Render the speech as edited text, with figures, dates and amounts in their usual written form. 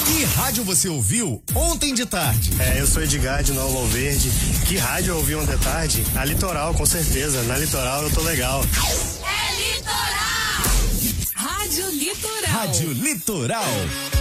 Que rádio você ouviu ontem de tarde? Eu sou Edgar de Nova Alverde. Que rádio eu ouvi ontem de tarde? A Litoral, com certeza. Na Litoral eu tô legal. É Litoral! Rádio Litoral.